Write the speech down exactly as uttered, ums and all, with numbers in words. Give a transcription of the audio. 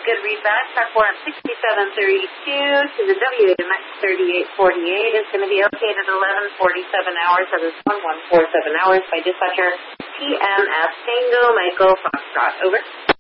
good readback. Track four sixty-seven thirty-two to the W A M X thirty-eight forty-eight is going to be okayed at eleven forty-seven hours. That is one one four seven hours by dispatcher T M F Tango Michael Foxtrot. Over.